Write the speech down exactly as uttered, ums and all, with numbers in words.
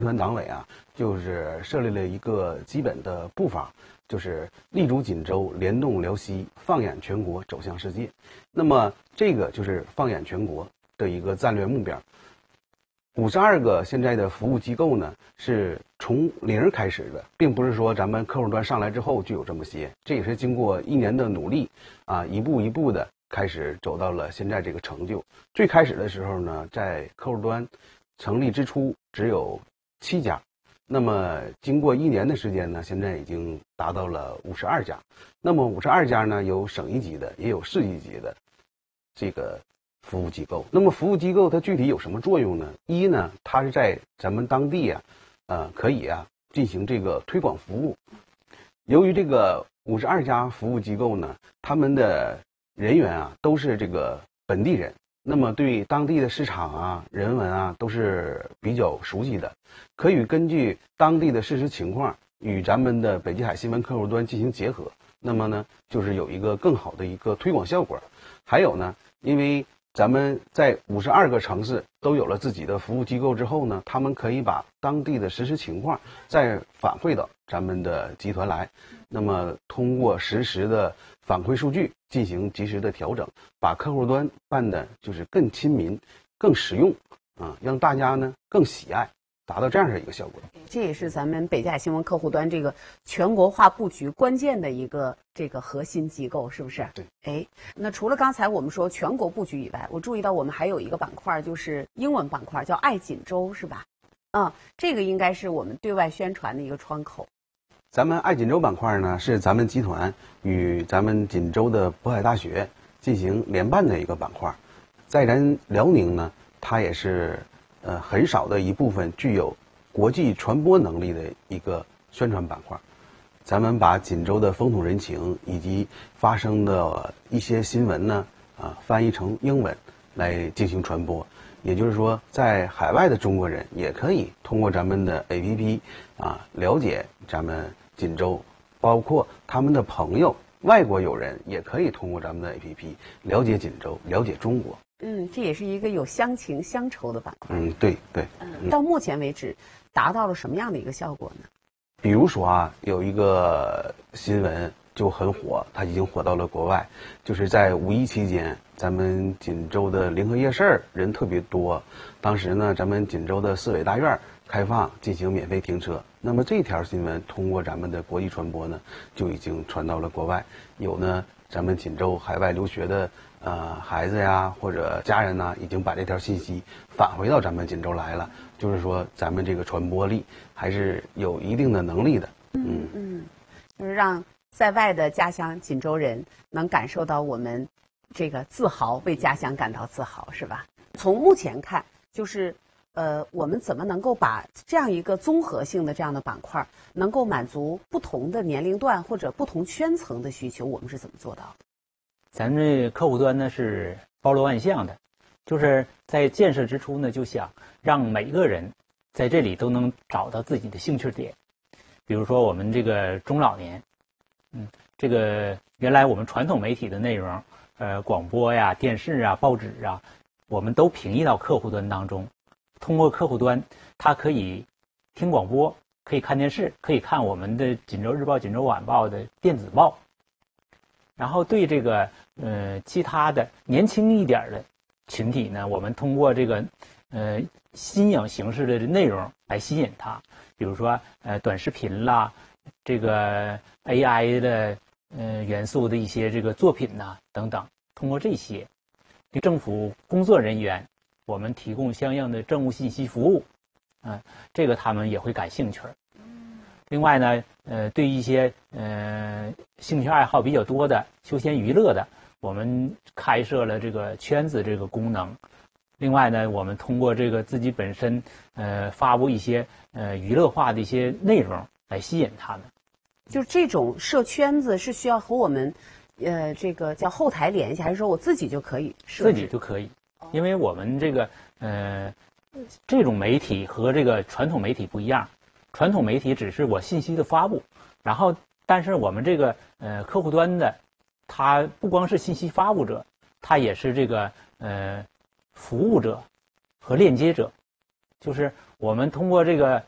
团党委啊，就是设立了一个基本的步伐，就是立足锦州，联动辽西，放眼全国，走向世界。那么这个就是放眼全国的一个战略目标。五十二个现在的服务机构呢，是从零开始的，并不是说咱们客户端上来之后就有这么些，这也是经过一年的努力啊，一步一步的开始走到了现在这个成就。最开始的时候呢，在客户端成立之初只有七家，那么经过一年的时间呢，现在已经达到了五十二家。那么五十二家呢，有省一级的，也有市一级的这个服务机构。那么服务机构它具体有什么作用呢？一呢，它是在咱们当地啊，呃，可以啊进行这个推广服务。由于这个五十二家服务机构呢，他们的人员啊都是这个本地人。那么对当地的市场啊、人文啊都是比较熟悉的，可以根据当地的事实情况与咱们的北极海新闻客户端进行结合，那么呢就是有一个更好的一个推广效果。还有呢，因为咱们在五十二个城市都有了自己的服务机构之后呢，他们可以把当地的实时情况再反馈到咱们的集团来，那么通过实时的反馈数据进行及时的调整，把客户端办的就是更亲民、更实用啊，让大家呢更喜爱，达到这样的一个效果。 这也是咱们北极海新闻客户端这个全国化布局关键的一个这个核心机构，是不是？ 对。 哎，那除了刚才我们说全国布局以外，我注意到我们还有一个板块，就是英文板块，叫爱锦州，是吧？嗯，这个应该是我们对外宣传的一个窗口。 咱们爱锦州板块呢，是咱们集团与咱们锦州的渤海大学进行联办的一个板块。在咱辽宁呢，它也是呃很少的一部分具有国际传播能力的一个宣传板块。咱们把锦州的风土人情以及发生的一些新闻呢，啊翻译成英文来进行传播。也就是说，在海外的中国人也可以通过咱们的 A P P 啊了解咱们锦州，包括他们的朋友、外国友人也可以通过咱们的 A P P 了解锦州、了解中国。 嗯，这也是一个有乡情乡愁的板块。 嗯，对对。 嗯，到目前为止，达到了什么样的一个效果呢？ 比如说啊，有一个新闻就很火，它已经火到了国外，就是在五一期间，咱们锦州的临河夜市人特别多。当时呢，咱们锦州的市委大院开放进行免费停车。那么这条新闻通过咱们的国际传播呢，就已经传到了国外。有呢，咱们锦州海外留学的呃孩子呀，或者家人呢，已经把这条信息返回到咱们锦州来了。就是说，咱们这个传播力还是有一定的能力的。嗯嗯，就是让在外的家乡锦州人能感受到我们这个自豪，为家乡感到自豪，是吧？从目前看，就是呃，我们怎么能够把这样一个综合性的这样的板块，能够满足不同的年龄段或者不同圈层的需求，我们是怎么做到的？ 咱们这客户端呢是包罗万象的，就是在建设之初呢，就想让每个人在这里都能找到自己的兴趣点。比如说我们这个中老年，嗯，这个原来我们传统媒体的内容，呃，广播呀、电视啊、报纸啊，我们都平移到客户端当中。通过客户端，他可以听广播，可以看电视，可以看我们的锦州日报、锦州晚报的电子报。然后对这个呃其他的年轻一点的群体呢，我们通过这个呃新颖形式的内容来吸引他，比如说呃短视频啦，这个 A I 的呃元素的一些这个作品呐等等，通过这些对政府工作人员，我们提供相应的政务信息服务，啊、呃，这个他们也会感兴趣。另外呢，呃，对一些呃兴趣爱好比较多的休闲娱乐的，我们开设了这个圈子这个功能。另外呢，我们通过这个自己本身呃发布一些呃娱乐化的一些内容来吸引他们。 就是这种设圈子是需要和我们呃这个叫后台联系，还是说我自己就可以设置？ 自己就可以，因为我们这个呃这种媒体和这个传统媒体不一样。传统媒体只是我信息的发布，然后但是我们这个呃客户端的，它不光是信息发布者，它也是这个呃服务者和链接者，就是我们通过这个